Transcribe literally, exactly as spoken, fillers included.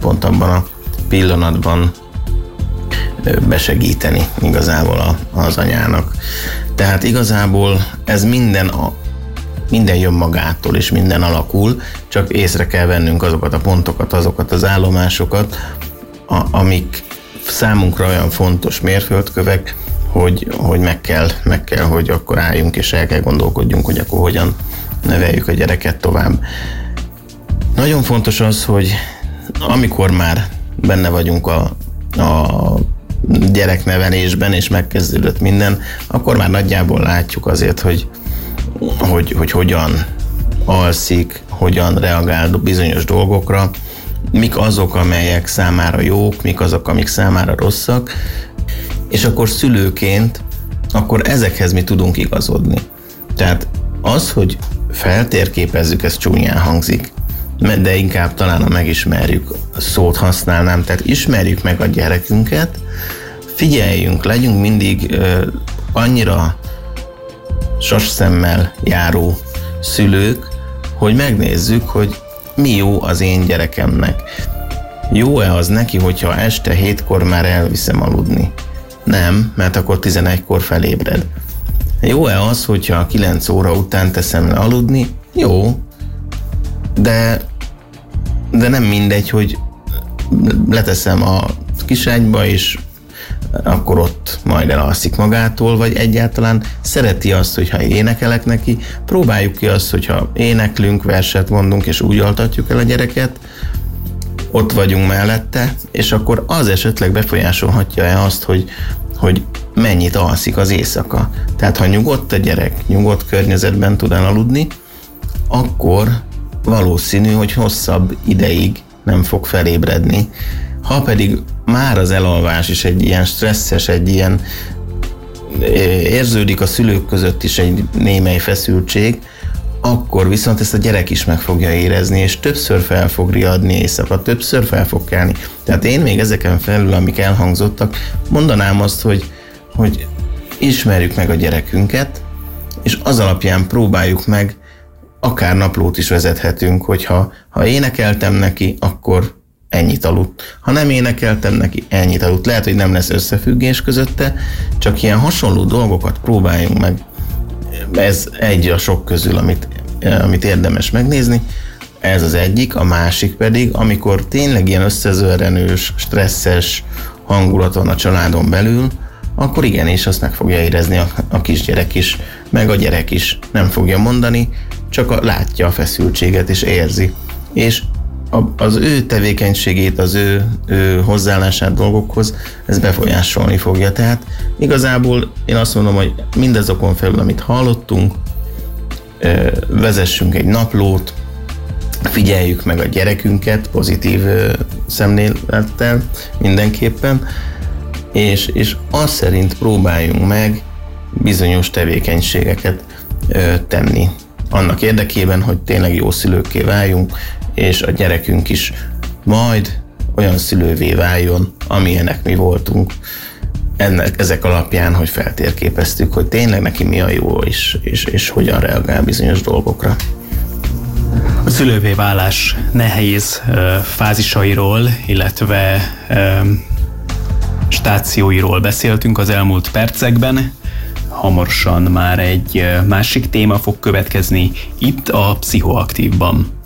pont abban a pillanatban besegíteni igazából a, az anyának. Tehát igazából ez minden, a, minden jön magától, és minden alakul, csak észre kell vennünk azokat a pontokat, azokat az állomásokat, a, amik számunkra olyan fontos mérföldkövek, hogy, hogy meg, kell, meg kell, hogy akkor álljunk, és el kell gondolkodjunk, hogy akkor hogyan neveljük a gyereket tovább. Nagyon fontos az, hogy amikor már benne vagyunk a, a gyereknevelésben, és megkezdődött minden, akkor már nagyjából látjuk azért, hogy, hogy, hogy hogyan alszik, hogyan reagál bizonyos dolgokra, mik azok, amelyek számára jók, mik azok, amik számára rosszak, és akkor szülőként akkor ezekhez mi tudunk igazodni. Tehát az, hogy feltérképezzük, ez csúnyán hangzik, de inkább talán a megismerjük szót használnám, tehát ismerjük meg a gyerekünket, figyeljünk, legyünk mindig uh, annyira sasszemmel járó szülők, hogy megnézzük, hogy mi jó az én gyerekemnek. Jó-e az neki, hogyha este hétkor már elviszem aludni? Nem, mert akkor tizenegykor felébred. Jó-e az, hogyha kilenc óra után teszem le aludni? Jó, de, de nem mindegy, hogy leteszem a kiságyba, és akkor ott majd elalszik magától, vagy egyáltalán szereti azt, hogyha énekelek neki. Próbáljuk ki azt, hogyha éneklünk, verset mondunk, és úgy altatjuk el a gyereket, ott vagyunk mellette, és akkor az esetleg befolyásolhatja-e azt, hogy, hogy mennyit alszik az éjszaka. Tehát ha nyugodt a gyerek, nyugodt környezetben tud elaludni, akkor valószínű, hogy hosszabb ideig nem fog felébredni. Ha pedig már az elalvás is egy ilyen stresszes, egy ilyen érződik a szülők között is egy némely feszültség, akkor viszont ezt a gyerek is meg fogja érezni, és többször fel fog riadni éjszaka, többször fel fog kelni. Tehát én még ezeken felül, amik elhangzottak, mondanám azt, hogy, hogy ismerjük meg a gyerekünket, és az alapján próbáljuk meg, akár naplót is vezethetünk, hogyha ha énekeltem neki, akkor ennyit aludt. Ha nem énekeltem neki, ennyit aludt. Lehet, hogy nem lesz összefüggés közötte, csak ilyen hasonló dolgokat próbáljunk meg. Ez egy a sok közül, amit, amit érdemes megnézni. Ez az egyik, a másik pedig, amikor tényleg ilyen összezörrenős, stresszes hangulat van a családon belül, akkor igenis azt meg fogja érezni a, a kisgyerek is, meg a gyerek is. Nem fogja mondani, csak a, látja a feszültséget és érzi. És az ő tevékenységét, az ő, ő hozzáállását dolgokhoz, ez befolyásolni fogja. Tehát igazából én azt mondom, hogy mindazokon felül, amit hallottunk, vezessünk egy naplót, figyeljük meg a gyerekünket pozitív szemlélettel mindenképpen, és, és azt szerint próbáljunk meg bizonyos tevékenységeket tenni. Annak érdekében, hogy tényleg jó szülőkké váljunk, és a gyerekünk is majd olyan szülővé váljon, amilyenek mi voltunk. Ennek, ezek alapján, hogy feltérképeztük, hogy tényleg neki mi a jó, és, és, és hogyan reagál bizonyos dolgokra. A szülővé válás nehéz uh, fázisairól, illetve uh, stációiról beszéltünk az elmúlt percekben. Hamarosan már egy uh, másik téma fog következni itt a Pszichoaktívban.